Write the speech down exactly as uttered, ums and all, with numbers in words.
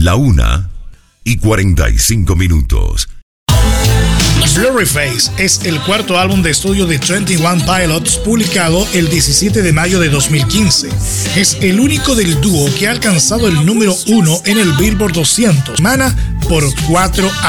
La una y cuarenta y cinco minutos. Blurryface es el cuarto álbum de estudio de veintiuno Pilots publicado el diecisiete de mayo de dos mil quince. Es el único del dúo que ha alcanzado el número uno en el Billboard doscientos, semana por cuatro años.